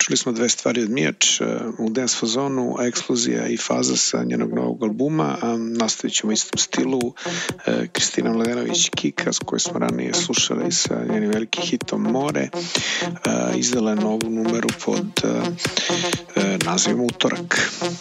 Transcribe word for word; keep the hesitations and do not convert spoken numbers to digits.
Čuli smo dve stvari od Mijač, u dance fazonu, Eksplozija i Faza sa njenog novog albuma, a nastavit ćemo u istom stilu Kristina Mladenović Kika, s kojoj smo ranije slušali sa njenim velikim hitom More, izdala je novu numeru pod nazivom Utorak.